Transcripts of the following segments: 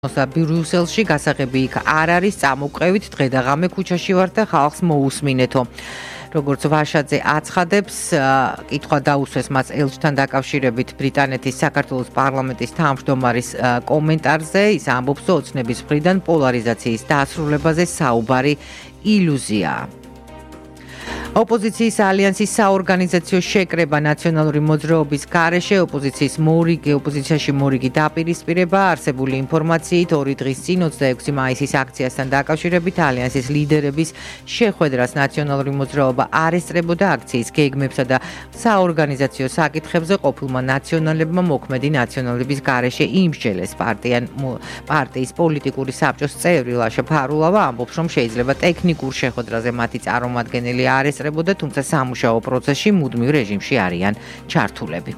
ბრიუსელში გასაღები იქ არ არის, წამოვყევით, დღე და ღამე ქუჩაში ვართ და ხალხს მოусმინეთო. როგორც ვაშაძე აცხადებს, კითხვა დაუსვეს მას ელჩთან დაკავშირებით ბრიტანეთის საქართველოს პარლამენტის თავმჯდომარის კომენტარზე. ის ამბობს, რომ ოცნების მხრიდან პოლარიზაციის დასრულებაზე საუბარი ილუზიაა. ოპოზიციის ალიანსის საორგანიზაციო შეკრება ნაციონალური მოძრაობის გარეშე ოპოზიციაში მორიგი დაპირისპირება არსებული ინფორმაციით 2 დღის წინ 26 მაისის აქციასთან დაკავშირებით ალიანსის ლიდერების შეხვედრას ნაციონალური მოძრაობა არ ესწრებოდა აქციის გეგმებსა და საორგანიზაციო საკითხებზე ყოფილმა ნაციონალებმა მოქმედი ნაციონალების გარეშე იმსჯელეს. პარტიის პოლიტიკური საბჭოს წევრი ლაშა ფარულავა ამბობს, რომ შეიძლება ტექნიკურ შეხვედრაზე მათი წარმომადგენელი არ ესწრებოდა, თუმცა სამუშაო პროცესში მუდმივ რეჟიმში არიან ჩართულები.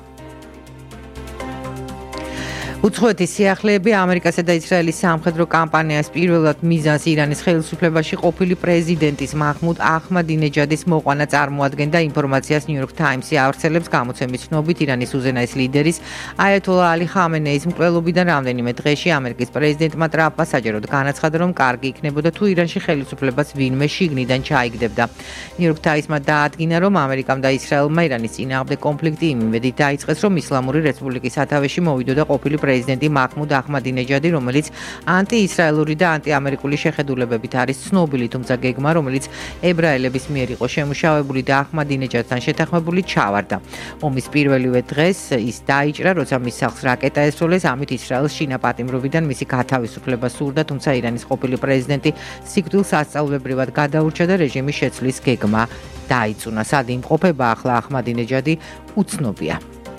უცხოეთის სიახლეები ამერიკასა და ისრაელის სამხედრო კამპანიას პირველად მიზანს ირანის ხელისუფლებაში ყოფილი პრეზიდენტის მაჰმუდ აჰმადინეჯადის მოყვანა წარმოადგენდა. ინფორმაციას New York Times-ი ავრცელებს. გამოცემის ცნობით ირანის უზენაეს ლიდერის აიათოლა ალი ხამენეის მკვლელობიდან რამდენიმე დღეში ამერიკის პრეზიდენტმა ტრამპმა საჯაროდ განაცხადა, რომ კარგი იქნებოდა თუ ირანში ხელისუფლებას ვინმე შიგნიდან ჩაიგდებდა. New York Times-მა დაადგინა, რომ ამერიკამ და ისრაელმა ირანის წინააღმდეგ კონფლიქტი იმ იმედით დაიწყეს, რომ ისლამური რესპუბლიკის სათავეში მოვიდოდა ყოფილი პრეზიდენტი მაჰმუდ აჰმადინეჯადი, რომელიც ანტიისრაელური და ანტიამერიკული შეხედულებებით არის ცნობილი, თუმცა გეგმა, რომელიც ებრაელების მიერ იყო შემუშავებული და აჰმადინეჯადთან შეთანხმებული, ჩავარდა. ომის პირველივე დღეს ის დაიჭრა, როცა მის სახლს რაკეტა ესროლეს, ამით ისრაელს შინა პატიმრობიდან მისი გათავისუფლება სურდა, თუმცა ირანის ყოფილი პრეზიდენტი სიკვდილს ასწავლებრივად გადაურჩა და რეჟიმის შეცვლის გეგმა დაიწუნა. სად იმყოფება ახლა აჰმადინეჯადი, უცნობია.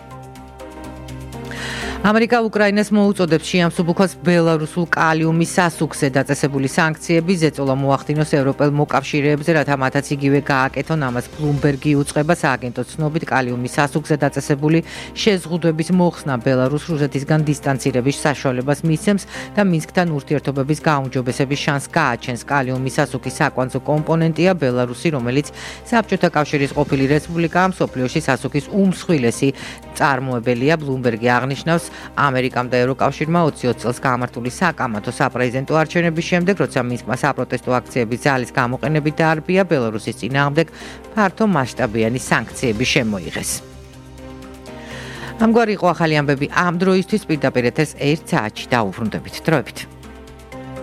ამერიკა უკრაინას მოუწოდებს შეამსუბუქოს ბელარუსულ კალიუმის სასუქზე დაწესებული სანქციები ზეწოლა მოახდინოს ევროპელ მოკავშირეებზე, რათა მათაც იგივე გააკეთონ. ამას ბლუმბერგი უწყება. სააგენტოს ცნობით კალიუმის სასუქზე დაწესებული შეზღუდვების მოხსნა ბელარუსს რუსეთისგან დისტანცირების საშუალებას მისცემს და მინსკთან ურთიერთობების გაუმჯობესების შანსს გააჩენს. კალიუმის სასუქის საკვანძო კომპონენტია ბელარუსი, რომელიც საბჭოთა კავშირის ყოფილი რესპუბლიკაა, მსოფლიოში სასუქის უმსხვილესი წარმოებელია. ბლუმბერგი აღნიშნავს, ამერიკამ და ევროკავშირმა 20 წელს გამართული საკამათო საპრეზიდენტო არჩევნების შემდეგ, როცა მისმა საპროტესტო აქციების ძალის გამოყენებით დაარბია, ბელარუსის წინააღმდეგ ფართო მასშტაბიანი სანქციები შემოიღეს. ამგვარი იყო ახალი ამბები ამ დროისთვის. პირდაპირ ეთერს 1 საათში დაუბრუნდებით. დროებით.